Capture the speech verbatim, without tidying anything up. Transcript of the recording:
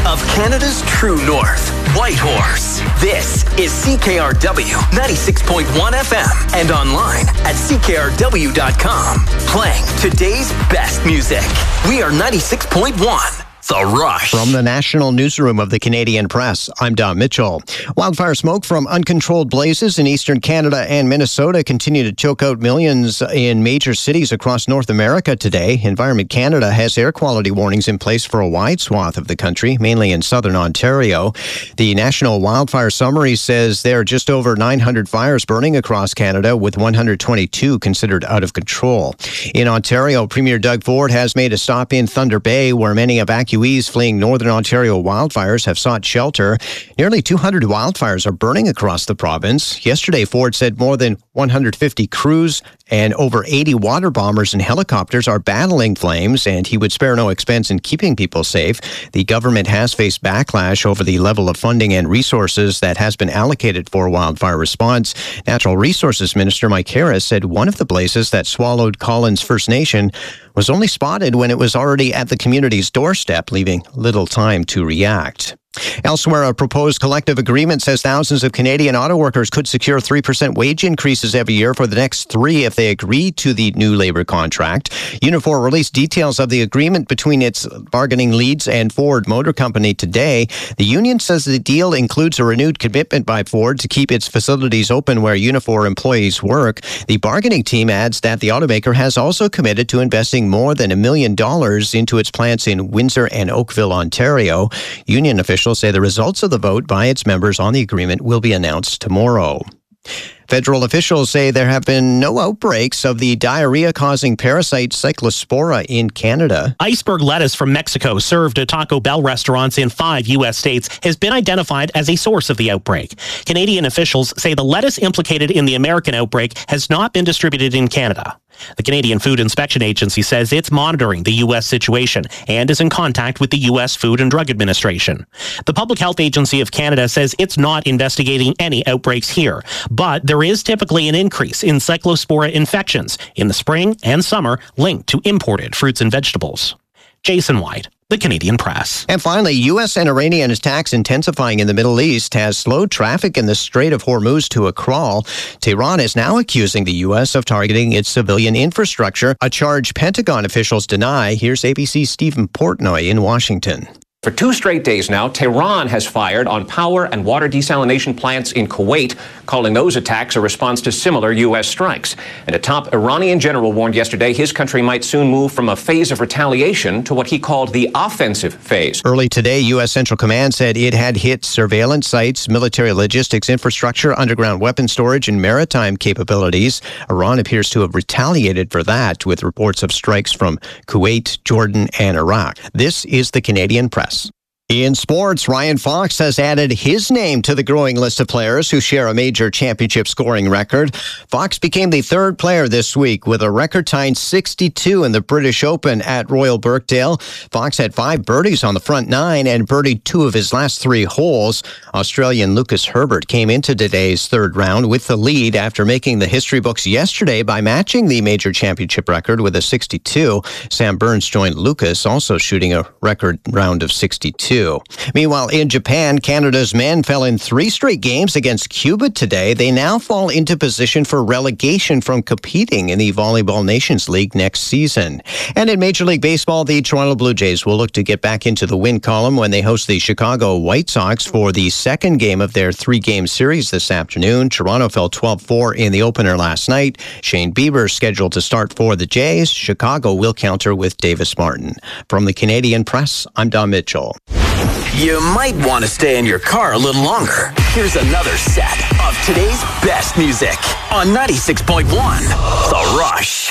of Canada's true north, Whitehorse. This is C K R W ninety-six point one F M and online at C K R W dot com. Playing today's best music. We are ninety-six point one. The Rush. From the National Newsroom of the Canadian Press, I'm Don Mitchell. Wildfire smoke from uncontrolled blazes in eastern Canada and Minnesota continue to choke out millions in major cities across North America today. Environment Canada has air quality warnings in place for a wide swath of the country, mainly in southern Ontario. The National Wildfire Summary says there are just over nine hundred fires burning across Canada, with one hundred twenty-two considered out of control. In Ontario, Premier Doug Ford has made a stop in Thunder Bay, where many evacuees fleeing northern Ontario wildfires have sought shelter. Nearly two hundred wildfires are burning across the province. Yesterday, Ford said more than one hundred fifty crews and over eighty water bombers and helicopters are battling flames, and he would spare no expense in keeping people safe. The government has faced backlash over the level of funding and resources that has been allocated for wildfire response. Natural Resources Minister Mike Harris said one of the blazes that swallowed Collins First Nation was only spotted when it was already at the community's doorstep, leaving little time to react. Elsewhere, a proposed collective agreement says thousands of Canadian auto workers could secure three percent wage increases every year for the next three if they agree to the new labour contract. Unifor released details of the agreement between its bargaining leads and Ford Motor Company today. The union says the deal includes a renewed commitment by Ford to keep its facilities open where Unifor employees work. The bargaining team adds that the automaker has also committed to investing more than a million dollars into its plants in Windsor and Oakville, Ontario. Union officials say the results of the vote by its members on the agreement will be announced tomorrow. Federal officials say there have been no outbreaks of the diarrhea-causing parasite Cyclospora in Canada. Iceberg lettuce from Mexico, served at Taco Bell restaurants in five U S states, has been identified as a source of the outbreak. Canadian officials say the lettuce implicated in the American outbreak has not been distributed in Canada. The Canadian Food Inspection Agency says it's monitoring the U S situation and is in contact with the U S Food and Drug Administration. The Public Health Agency of Canada says it's not investigating any outbreaks here, but there is typically an increase in Cyclospora infections in the spring and summer linked to imported fruits and vegetables. Jason White, The Canadian Press. And finally, U S and Iranian attacks intensifying in the Middle East has slowed traffic in the Strait of Hormuz to a crawl. Tehran is now accusing the U S of targeting its civilian infrastructure, a charge Pentagon officials deny. Here's A B C's Stephen Portnoy in Washington. For two straight days now, Tehran has fired on power and water desalination plants in Kuwait, calling those attacks a response to similar U S strikes. And a top Iranian general warned yesterday his country might soon move from a phase of retaliation to what he called the offensive phase. Early today, U S Central Command said it had hit surveillance sites, military logistics infrastructure, underground weapon storage, and maritime capabilities. Iran appears to have retaliated for that, with reports of strikes from Kuwait, Jordan, and Iraq. This is the Canadian Press. In sports, Ryan Fox has added his name to the growing list of players who share a major championship scoring record. Fox became the third player this week with a record-tying sixty-two in the British Open at Royal Birkdale. Fox had five birdies on the front nine and birdied two of his last three holes. Australian Lucas Herbert came into today's third round with the lead after making the history books yesterday by matching the major championship record with a sixty-two. Sam Burns joined Lucas, also shooting a record round of sixty-two. Meanwhile, in Japan, Canada's men fell in three straight games against Cuba today. They now fall into position for relegation from competing in the Volleyball Nations League next season. And in Major League Baseball, the Toronto Blue Jays will look to get back into the win column when they host the Chicago White Sox for the second game of their three-game series this afternoon. Toronto fell twelve four in the opener last night. Shane Bieber scheduled to start for the Jays. Chicago will counter with Davis Martin. From the Canadian Press, I'm Don Mitchell. You might want to stay in your car a little longer. Here's another set of today's best music on ninety-six point one The Rush.